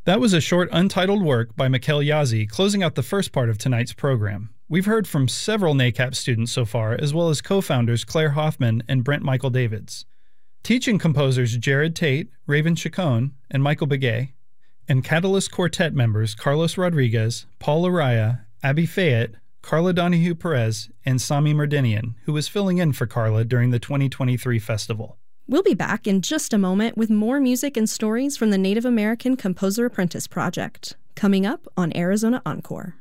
That was a short untitled work by Mikkel Yazzie closing out the first part of tonight's program. We've heard from several NACAP students so far, as well as co-founders Claire Hoffman and Brent Michael Davids. Teaching composers Jared Tate, Raven Chacon, and Michael Begay, and Catalyst Quartet members Carlos Rodriguez, Paul Araya, Abby Fayette, Carla Donahue Perez, and Sami Merdinian, who was filling in for Carla during the 2023 festival. We'll be back in just a moment with more music and stories from the Native American Composer Apprentice Project, coming up on Arizona Encore.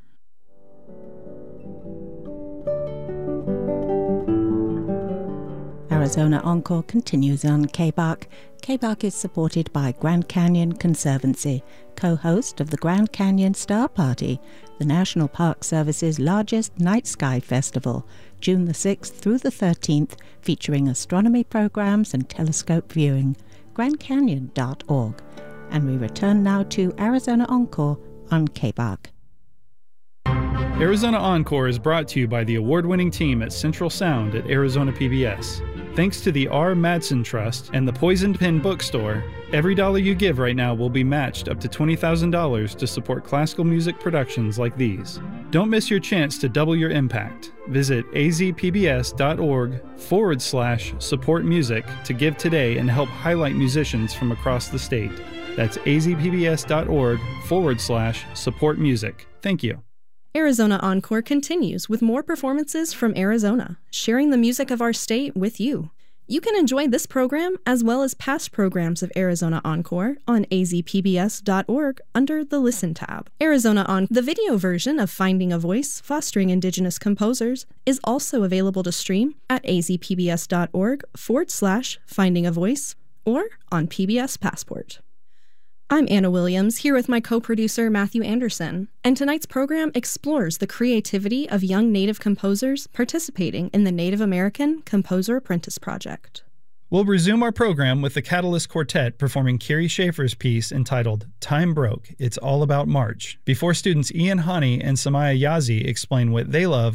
Arizona Encore continues on KBARC. KBARC is supported by Grand Canyon Conservancy, co-host of the Grand Canyon Star Party, the National Park Service's largest night sky festival, June the 6th through the 13th, featuring astronomy programs and telescope viewing. GrandCanyon.org. And we return now to Arizona Encore on KBARC. Arizona Encore is brought to you by the award-winning team at Central Sound at Arizona PBS. Thanks to the R. Madsen Trust and the Poisoned Pen Bookstore, every dollar you give right now will be matched up to $20,000 to support classical music productions like these. Don't miss your chance to double your impact. Visit azpbs.org/support music to give today and help highlight musicians from across the state. That's azpbs.org/support music. Thank you. Arizona Encore continues with more performances from Arizona, sharing the music of our state with you. You can enjoy this program as well as past programs of Arizona Encore on azpbs.org under the Listen tab. Arizona Encore, the video version of Finding a Voice, Fostering Indigenous Composers, is also available to stream at azpbs.org/Finding a Voice or on PBS Passport. I'm Anna Williams, here with my co-producer Matthew Anderson, and tonight's program explores the creativity of young Native composers participating in the Native American Composer Apprentice Project. We'll resume our program with the Catalyst Quartet performing Kiri Schaefer's piece entitled Time Broke, It's All About March, before students Ian Hani and Samaya Yazzie explain what they love